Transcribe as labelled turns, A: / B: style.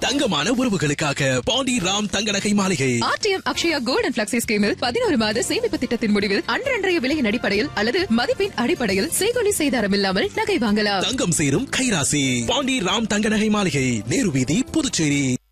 A: தங்கமான உறவுகளுக்காக பாண்டி ராம் தங்க நகை மாளிகை.
B: RTM Akshaya gold and flexi ஸ்கீமில் 11 மாத சேமிப்பு திட்டத்தின் முடிவில் அன்றன்றைய விலையின் அடிப்படையில் அல்லது மதிப்பின் அடிப்படையில் செய்கொலி செய்தாரம் இல்லாமல் நகை வாங்கலாம்.
A: தங்கம் சேரும் கைராசி பாண்டி ராம் தங்க நகை மாளிகை, நேரு வீதி, புதுச்சேரி.